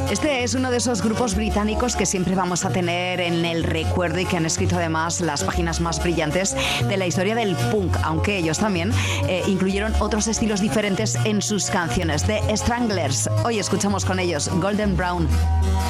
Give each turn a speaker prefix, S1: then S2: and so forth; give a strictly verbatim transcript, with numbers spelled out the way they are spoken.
S1: Este es uno de esos grupos británicos que siempre vamos a tener en el recuerdo y que han escrito además las páginas más brillantes de la historia del punk, aunque ellos también eh, incluyeron otros estilos diferentes en sus canciones. The Stranglers. Hoy escuchamos con ellos Golden Brown.